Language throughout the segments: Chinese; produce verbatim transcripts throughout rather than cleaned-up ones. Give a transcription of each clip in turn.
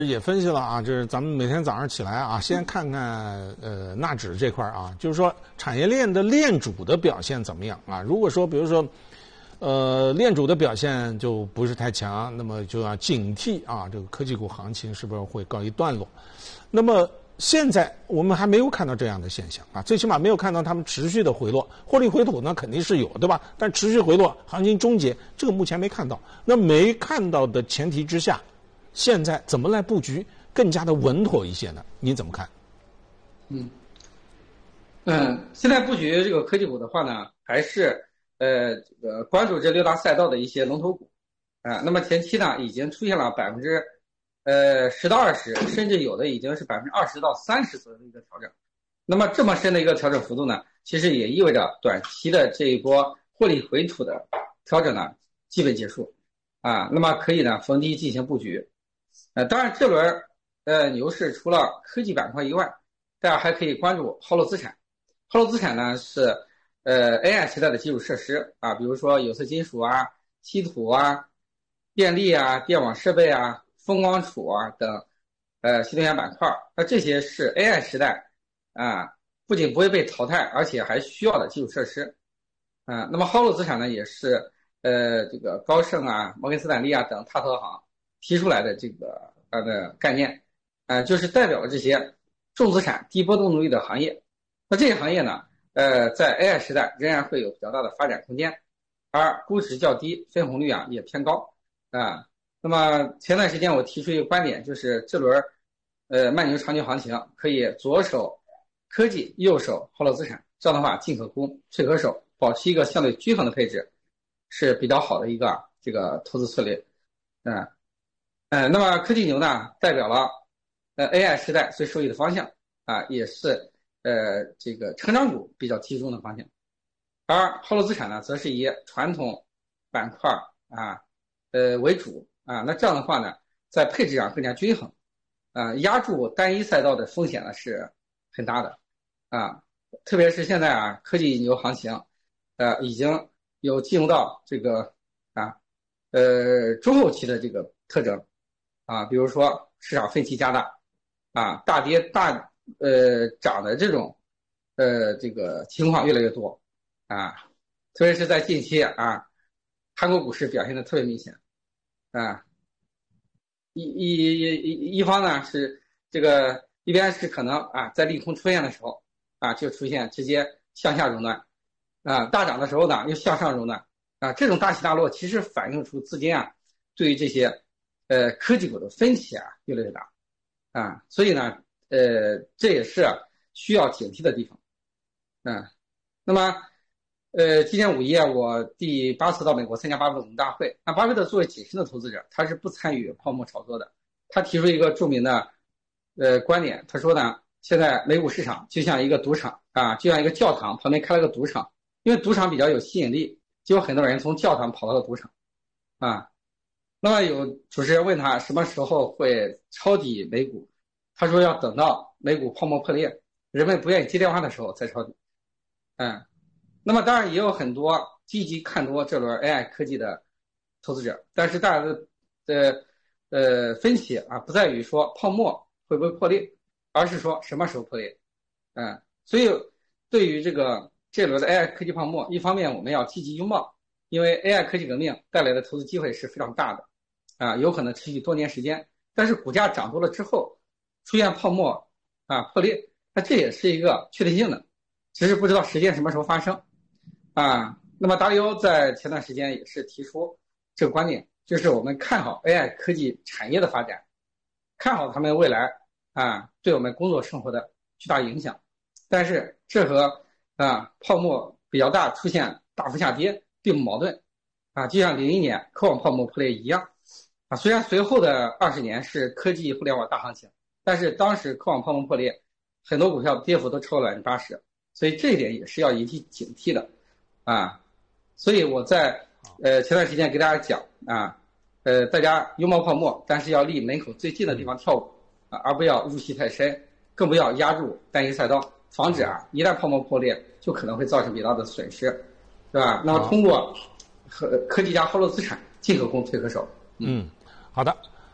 也分析了啊，就是咱们每天早上起来啊，先看看呃纳指这块啊，就是说产业链的链主的表现怎么样啊？如果说比如说呃链主的表现就不是太强，那么就要警惕啊，这个科技股行情是不是会告一段落？那么现在我们还没有看到这样的现象啊，最起码没有看到他们持续的回落，获利回吐呢肯定是有，对吧？但持续回落，行情终结，这个目前没看到。那没看到的前提之下，现在怎么来布局更加的稳妥一些呢？你怎么看？ 嗯嗯，现在布局这个科技股的话呢，还是呃呃关注这六大赛道的一些龙头股啊、呃。那么前期呢，已经出现了百分之呃十到二十，甚至有的已经是百分之二十到三十左右的一个调整。那么这么深的一个调整幅度呢，其实也意味着短期的这一波获利回吐的调整呢，基本结束啊。那么可以呢逢低进行布局。呃，当然这轮呃牛市除了科技板块以外，大家还可以关注浩螺资产。浩螺资产呢是呃 A I 时代的基础设施啊，比如说有色金属啊、稀土啊、电力啊、电网设备啊、风光储啊等呃新能源板块。那这些是 A I 时代啊，不仅不会被淘汰，而且还需要的基础设施啊。那么浩螺资产呢，也是呃这个高盛啊、摩根斯坦利啊等大投行提出来的这个它的概念，呃，就是代表了这些重资产、低波动率的行业。那这些行业呢，呃，在 A I 时代仍然会有比较大的发展空间，而估值较低，分红率啊也偏高啊。那么前段时间我提出一个观点，就是这轮呃慢牛长牛行情可以左手科技，右手浩螺资产，这样的话进可攻，退可守，保持一个相对均衡的配置，是比较好的一个这个投资策略，嗯。呃，那么科技牛呢，代表了呃 A I 时代最受益的方向啊，也是呃这个成长股比较集中的方向。而浩螺资产呢，则是以传统板块啊呃为主啊，那这样的话呢，在配置上更加均衡啊，压住单一赛道的风险呢是很大的啊，特别是现在啊科技牛行情，呃已经有进入到这个啊呃中后期的这个特征。啊，比如说市场分歧加大，啊，大跌大呃涨的这种呃这个情况越来越多，啊，特别是在近期啊，韩国股市表现的特别明显，啊，一一一一方呢是这个一边是可能啊在利空出现的时候啊就出现直接向下熔断，啊大涨的时候呢又向上熔断，啊这种大起大落其实反映出资金啊对于这些呃，科技股的分歧啊越来越大，啊，所以呢，呃，这也是需要警惕的地方，嗯，那么，呃，今年五一啊，我第八次到美国参加巴菲特股东大会。那巴菲特作为谨慎的投资者，他是不参与泡沫炒作的。他提出一个著名的，呃，观点，他说呢，现在美股市场就像一个赌场啊，就像一个教堂旁边开了个赌场，因为赌场比较有吸引力，就有很多人从教堂跑到了赌场，啊。那么有主持人问他什么时候会抄底美股，他说要等到美股泡沫破裂，人们不愿意接电话的时候再抄底。嗯，那么当然也有很多积极看多这轮 A I 科技的投资者，但是大家的的呃分歧啊不在于说泡沫会不会破裂，而是说什么时候破裂。嗯，所以对于这个这轮的 A I 科技泡沫，一方面我们要积极拥抱，因为 A I 科技革命带来的投资机会是非常大的。啊，有可能持续多年时间，但是股价涨多了之后，出现泡沫啊破裂，那这也是一个确定性的，只是不知道时间什么时候发生啊。那么达里欧在前段时间也是提出这个观点，就是我们看好 A I 科技产业的发展，看好他们未来啊对我们工作生活的巨大影响，但是这和啊泡沫比较大出现大幅下跌并不矛盾啊，就像零一年科网泡沫破裂一样。啊，虽然随后的二十年是科技互联网大行情，但是当时科网泡沫破裂，很多股票跌幅都超过百分之八十，所以这一点也是要引起警惕的，啊，所以我在呃前段时间给大家讲啊，呃大家拥抱泡沫，但是要离门口最近的地方跳舞啊，而不要入戏太深，更不要压住单一赛道，防止啊一旦泡沫破裂，就可能会造成比较大的损失，对吧？那么通过和科技加浩螺资产，进可攻，退可守， 嗯。好的，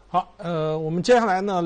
好，呃，我们接下来呢。